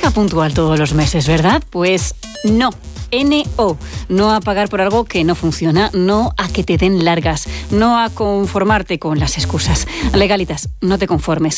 paga puntual todos los meses, ¿verdad? Pues no. NO, no a pagar por algo que no funciona, no a que te den largas, no a conformarte con las excusas. Legalitas, no te conformes.